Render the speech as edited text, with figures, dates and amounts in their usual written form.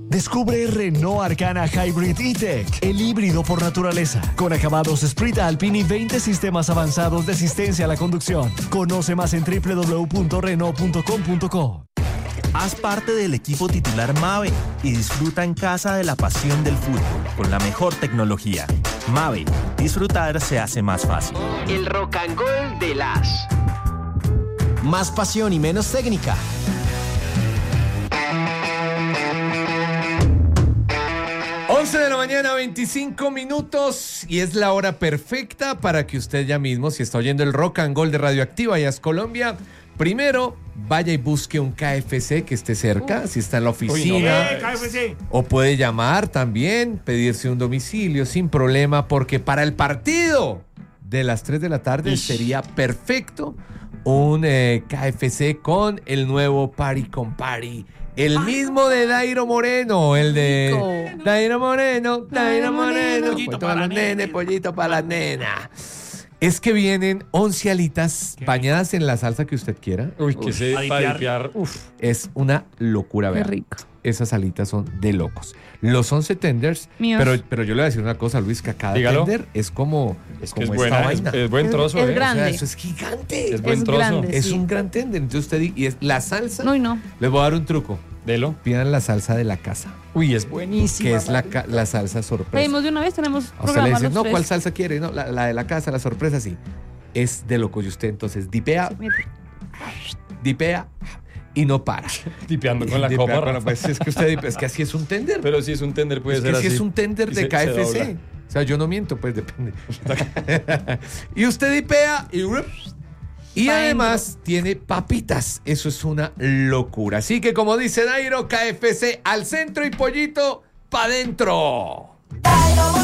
Descubre Renault Arcana Hybrid E-Tech, el híbrido por naturaleza, con acabados Sprint Alpine y 20 sistemas avanzados de asistencia a la conducción. Conoce más en www.renault.com.co. Haz parte del equipo titular Mave y disfruta en casa de la pasión del fútbol con la mejor tecnología. Mave, disfrutar se hace más fácil. El rock and roll de las. Más pasión y menos técnica. De la mañana, 25 minutos, y es la hora perfecta para que usted ya mismo, si está oyendo el Rock and Roll de Radioactiva y es Colombia, primero vaya y busque un KFC que esté cerca, si está en la oficina. KFC. O puede llamar también, pedirse un domicilio sin problema, porque para el partido de las 3 de la tarde sería perfecto un KFC con el nuevo Party con Party. El mismo de Dairo Moreno, el de Dairo Moreno, pollito para los nenes, pollito para las nenas. Es que vienen 11 alitas bañadas en la salsa que usted quiera. Uy, que se para limpiar. Es una locura, Qué vea. rico. Esas alitas son de locos. Los 11 tenders, Míos. pero yo le voy a decir una cosa, Luis, que cada Dígalo. tender es como, Es que como es esta buena, vaina. es buen trozo, Es ¿eh? grande. O sea, eso es gigante. Es buen trozo. grande, Es sí. un gran tender. Entonces usted y es la salsa. No, y no. Les voy a dar un truco. Delo. Pidan la salsa de la casa, Uy, es buenísimo. que es la salsa sorpresa. Pedimos de una vez, tenemos A usted le programa dicen, los no, tres. ¿cuál salsa quiere? No, la de la casa, la sorpresa, sí. Es de loco. Y usted entonces dipea y no para. Tipeando con la Dipea, copa. bueno, pues es que usted es que así es un tender. Pero si es un tender, puede es ser que así. si es un tender Y de se KFC. dobla. O sea, yo no miento, pues depende. Y usted dipea y además tiene papitas. Eso es una locura. Así que como dice Dairo, KFC al centro y pollito pa' dentro.